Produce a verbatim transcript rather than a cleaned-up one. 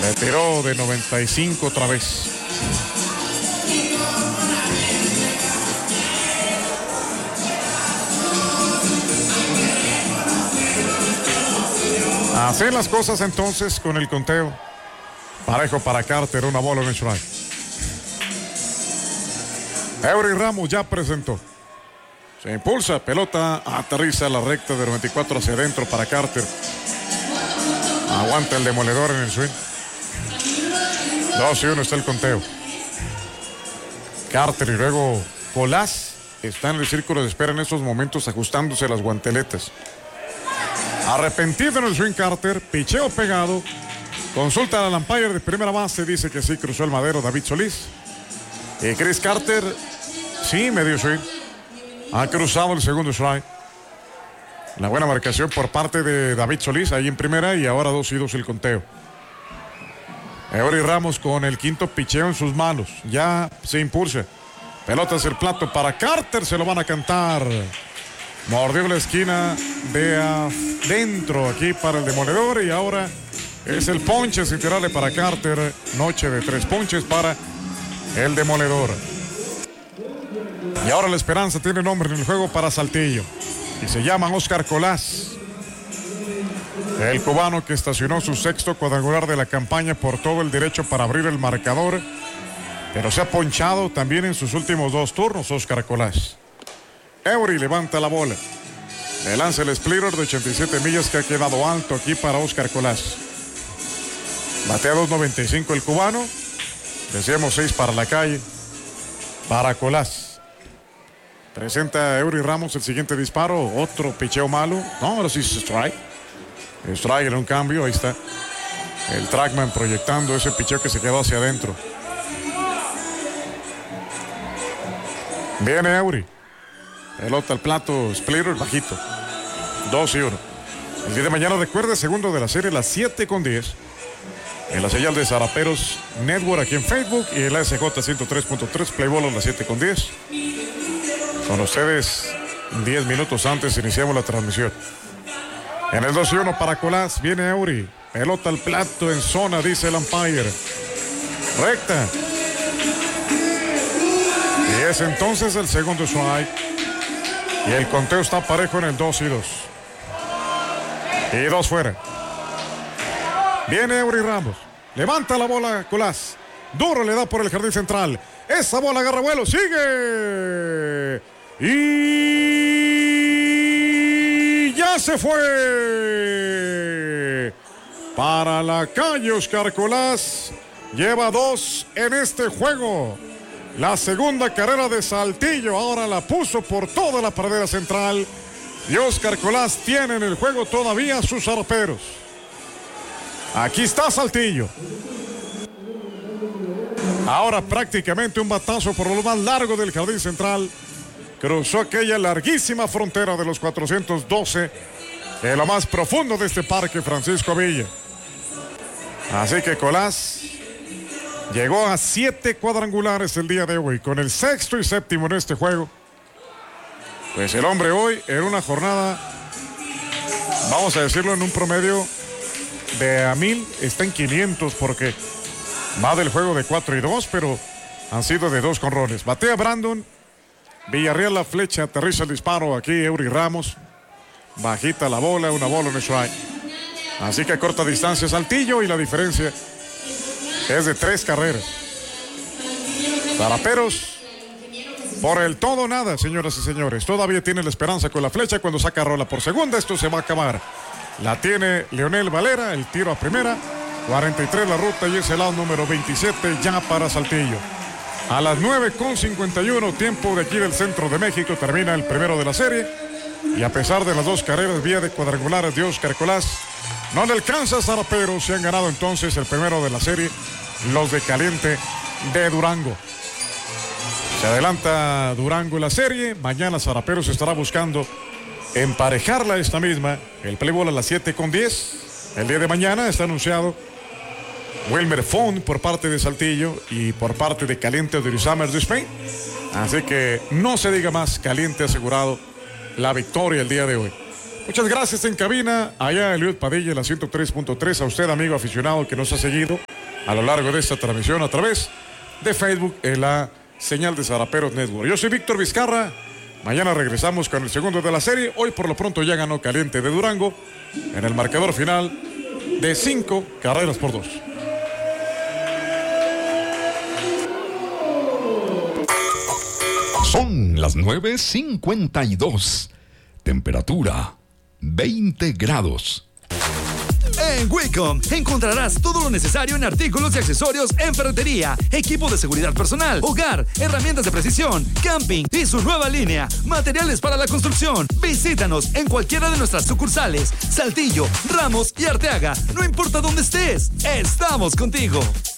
Retiró de noventa y cinco otra vez. Así las cosas entonces con el conteo. Parejo para Carter, una bola en el strike. Eury Ramos ya presentó. Se impulsa, pelota, aterriza a la recta de noventa y cuatro hacia adentro para Carter. Aguanta el demoledor en el swing. dos y uno está el conteo. Carter y luego Colás está en el círculo de espera en estos momentos ajustándose las guanteletas. Arrepentido en el swing Carter, picheo pegado. Consulta al umpire de primera base, dice que sí cruzó el madero David Solís. Y Chris Carter, sí, medio swing. Ha cruzado el segundo strike. La buena marcación por parte de David Solís ahí en primera y ahora dos y dos el conteo. Eury Ramos con el quinto picheo en sus manos. Ya se impulsa. Pelota hacia el plato para Carter, se lo van a cantar. Mordió la esquina de adentro aquí para el demoledor y ahora es el ponche sin tirarle para Carter. Noche de tres ponches para el demoledor. Y ahora la esperanza tiene nombre en el juego para Saltillo. Y se llama Oscar Colás. El cubano que estacionó su sexto cuadrangular de la campaña por todo el derecho para abrir el marcador. Pero se ha ponchado también en sus últimos dos turnos Oscar Colás. Eury levanta la bola. Le lanza el splitter de ochenta y siete millas que ha quedado alto aquí para Oscar Colás. Batea dos noventa y cinco el cubano. Decíamos seis para la calle. Para Colás. Presenta Eury Ramos el siguiente disparo. Otro picheo malo. No, ahora sí es strike. Strike en un cambio. Ahí está. El trackman proyectando ese picheo que se quedó hacia adentro. Viene Eury. Pelota al plato, splitter bajito. dos y uno. El día de mañana, recuerde, segundo de la serie, las siete con diez. En la señal de Zaraperos Network aquí en Facebook y en la S J ciento tres punto tres Playball a las siete con diez. Con ustedes, diez minutos antes iniciamos la transmisión. En el dos y uno para Colás, viene Eury. Pelota al plato en zona, dice el umpire. Recta. Y es entonces el segundo strike. Y el conteo está parejo en el dos y dos. Y dos fuera. Viene Eury Ramos. Levanta la bola Colás. Duro le da por el jardín central. Esa bola agarra vuelo. Sigue. Y ya se fue. Para la calle Oscar Colás. Lleva dos en este juego. La segunda carrera de Saltillo, ahora la puso por toda la pradera central. Y Oscar Colás tiene en el juego todavía sus zaraperos. Aquí está Saltillo. Ahora prácticamente un batazo por lo más largo del jardín central. Cruzó aquella larguísima frontera de los cuatrocientos doce. En lo más profundo de este parque Francisco Villa. Así que Colás llegó a siete cuadrangulares el día de hoy, con el sexto y séptimo en este juego. Pues el hombre hoy, en una jornada, vamos a decirlo, en un promedio de a mil, está en quinientos, porque va del juego de cuatro y dos, pero han sido de dos jonrones. Batea Brandon, Villarreal la flecha, aterriza el disparo, aquí Eury Ramos, bajita la bola, una bola en el strike. Así que a corta distancia Saltillo y la diferencia es de tres carreras. Zaraperos, por el todo o nada, señoras y señores. Todavía tiene la esperanza con la flecha cuando saca rola por segunda. Esto se va a acabar. La tiene Leonel Valera, el tiro a primera. cuarenta y tres la ruta y es el out número veintisiete ya para Saltillo. A las nueve con cincuenta y uno, tiempo de aquí del centro de México, termina el primero de la serie. Y a pesar de las dos carreras vía de cuadrangulares de Oscar Colás, no le alcanza a Zaraperos. Se han ganado entonces el primero de la serie los de Caliente de Durango. Se adelanta Durango en la serie. Mañana Zaraperos estará buscando emparejarla esta misma. El Playball a las siete con diez. El día de mañana está anunciado Wilmer Font por parte de Saltillo y por parte de Caliente de Summers de Spain. Así que no se diga más, Caliente asegurado la victoria el día de hoy. Muchas gracias en cabina, allá Eliud Padilla, la ciento tres punto tres. A usted, amigo aficionado que nos ha seguido. a lo largo de esta transmisión a través de Facebook en la señal de Zaraperos Network. Yo soy Víctor Vizcarra. Mañana regresamos con el segundo de la serie. Hoy por lo pronto ya ganó Caliente de Durango en el marcador final de cinco carreras por dos. Son las nueve cincuenta y dos. Temperatura veinte grados. En Wicom encontrarás todo lo necesario en artículos y accesorios en ferretería, equipo de seguridad personal, hogar, herramientas de precisión, camping y su nueva línea, materiales para la construcción. Visítanos en cualquiera de nuestras sucursales, Saltillo, Ramos y Arteaga. No importa dónde estés, estamos contigo.